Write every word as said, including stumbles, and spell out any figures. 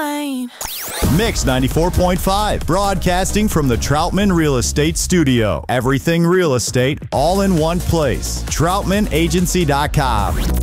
lane. Mix ninety-four point five, broadcasting from the Troutman Real Estate Studio. Everything real estate, all in one place. Troutman Agency dot com.